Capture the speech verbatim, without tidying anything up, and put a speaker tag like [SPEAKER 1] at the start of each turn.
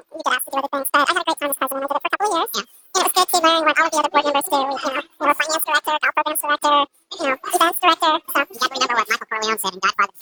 [SPEAKER 1] you get asked to do other things. But I had a great time as president. I did it for a couple of years. Yeah. And it was good to learn what all of the other board members do. We, you know, we have a finance director, golf programs director, you know, events director. So you got to remember what Michael Corleone said in Godfather